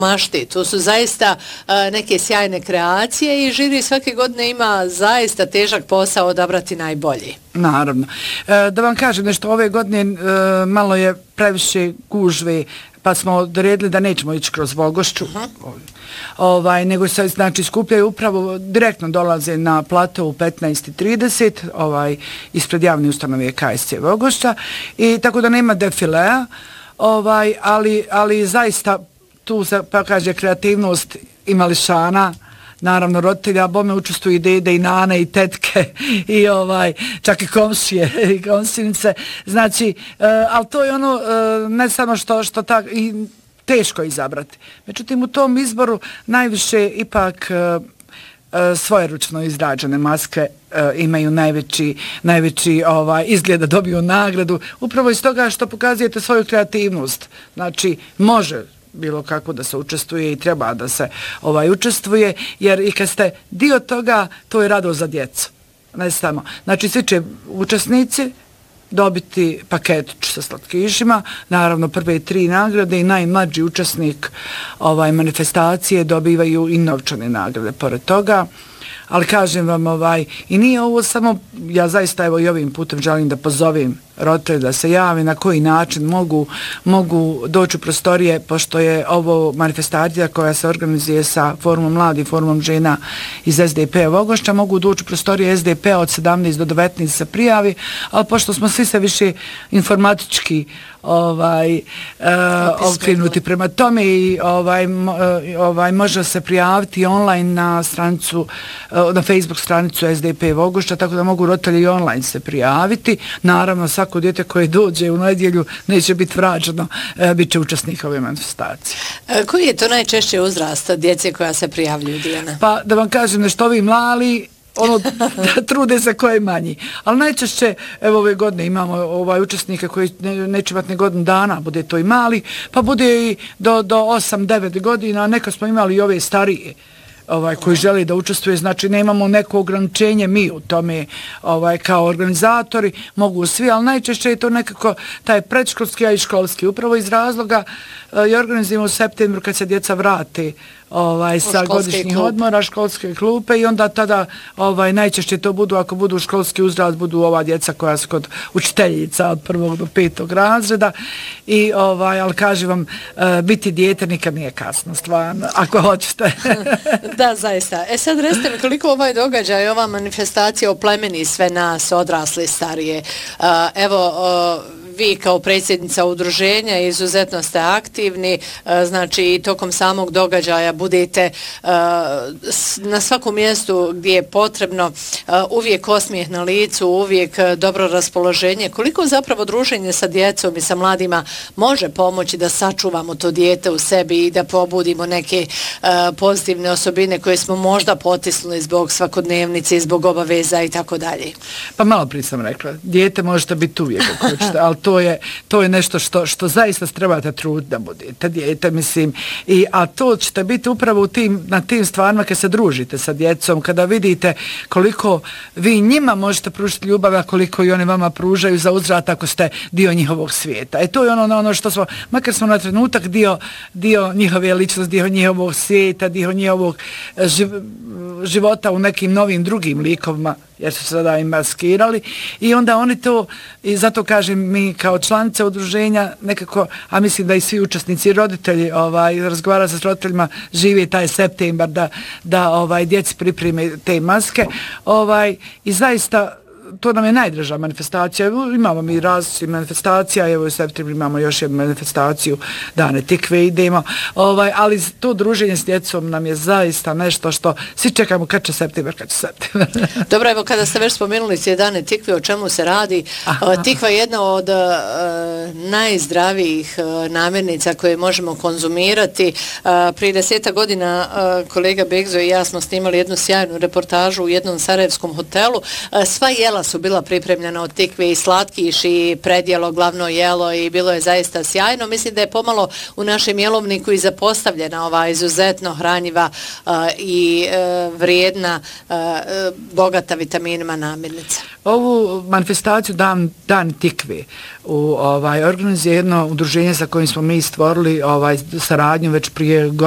mašti. To su zaista neke sjajne kreacije i žiri svake godine ima zaista težak posao odabrati najbolji. Naravno. Da vam kažem nešto, ove godine malo je previše gužve, pa smo odredili da nećemo ići kroz Vogošću, nego se znači skupljaju upravo, direktno dolaze na plato u 15:30, ispred javne ustanove KSC Vogošća, i tako da nema defilea, ali zaista tu se pa kaže kreativnost i mališana, naravno roditelja, bome učestvuju i dede i nane i tetke i čak i komšije i komšinice, znači, ali to je ono ne samo što tako i teško izabrati. Međutim, u tom izboru najviše ipak svojeručno izrađene maske imaju najveći izgled da dobiju nagradu, upravo iz toga što pokazujete svoju kreativnost. Znači, može bilo kako da se učestvuje i treba da se učestvuje, jer i kad ste dio toga, to je radost za djecu. Ne samo. Znači, svi će učesnici dobiti paketić sa slatkišima, naravno prve 3 nagrade i najmlađi učesnik manifestacije dobivaju i novčane nagrade pored toga. Ali kažem vam, i nije ovo samo, ja zaista evo i ovim putem želim da pozovem roditelje da se jave na koji način mogu doći u prostorije, pošto je ovo manifestacija koja se organizuje sa Forumom mladih, Forumom žena iz SDP-a Vogošća, mogu doći u prostorije SDP-a od 17 do 19 se prijavi, ali pošto smo svi se više informatički okrenuti prema tome i može se prijaviti online na stranicu, na Facebook stranicu SDP Vogošća, tako da mogu roditelji i online se prijaviti. Naravno, svako dijete koje dođe u nedjelju neće biti vraćeno, bit će učesnik ove manifestacije. Koji je to najčešće uzrast djece koja se prijavljuju, Dijana? Pa da vam kažem nešto, ovi mlali trude se koje manji. Ali najčešće, evo ove godine imamo učesnike koji neće imati ni godinu dana, bude to i mali, pa bude i do 8-9 godina, neka smo imali i ove starije koji želi da učestvuje, znači nemamo neko ograničenje mi u tome kao organizatori, mogu svi, ali najčešće je to nekako taj predškolski, a i školski. Upravo iz razloga i organizujemo u septembru kad se djeca vrate sa godišnjih odmora, školske klupe, i onda tada najčešće to budu, ako budu školski uzrast, budu ova djeca koja su kod učiteljica od 1. do 5. razreda, i ali kažem vam, biti dijete nikad nije kasno, stvarno, ako hoćete. Da, zaista. Sad recite mi koliko ovaj događaj, ova manifestacija oplemeni sve nas, odrasli, starije. Evo, vi kao predsjednica udruženja izuzetno ste aktivni, znači i tokom samog događaja budete na svakom mjestu gdje je potrebno, uvijek osmijeh na licu, uvijek dobro raspoloženje. Koliko zapravo druženje sa djecom i sa mladima može pomoći da sačuvamo to dijete u sebi i da pobudimo neke pozitivne osobine koje smo možda potisnuli zbog svakodnevnice, zbog obaveza i tako dalje? Pa malo prije sam rekla, dijete možete biti uvijek ako hoćete, ali to je nešto što zaista trebate truditi da budete dijete, mislim, a to ćete biti upravo na tim stvarima kad se družite sa djecom, kada vidite koliko vi njima možete pružiti ljubav, a koliko i oni vama pružaju za uzvrat ako ste dio njihovog svijeta. To je ono što smo, makar smo na trenutak dio njihove ličnosti, dio njihovog svijeta, dio njihovog života u nekim novim drugim likovima, jer su sada i maskirali, i onda oni to, i zato kažem, mi kao članice udruženja nekako, a mislim da i svi učesnici i roditelji razgovara sa roditeljima, živi taj septembar da djeci pripreme te maske, i zaista to nam je najdraža manifestacija. Imamo mi različitih manifestacija, evo u septembru imamo još jednu manifestaciju, Dane Tikve idemo, ali to druženje s djecom nam je zaista nešto što svi čekamo kad će septembar. Dobro, evo kada ste već spomenuli Dane Tikve, o čemu se radi? Tikva je jedna od najzdravijih namirnica koje možemo konzumirati. Prije 10 godina kolega Begzo i ja smo snimali jednu sjajnu reportažu u jednom sarajevskom hotelu. Sva jela su bila pripremljena od tikve, i slatkiš i predjelo, glavno jelo, i bilo je zaista sjajno. Mislim da je pomalo u našem jelovniku i zapostavljena ova izuzetno hranjiva i vrijedna, bogata vitaminima namirnica. Ovu manifestaciju Dan Tikve organizuje jedno udruženje sa kojim smo mi stvorili saradnju već prije